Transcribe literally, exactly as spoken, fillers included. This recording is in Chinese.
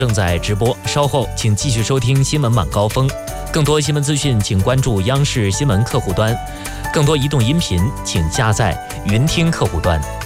正在直播，稍后请继续收听新闻晚高峰。更多新闻资讯，请关注央视新闻客户端；更多移动音频，请下载云听客户端。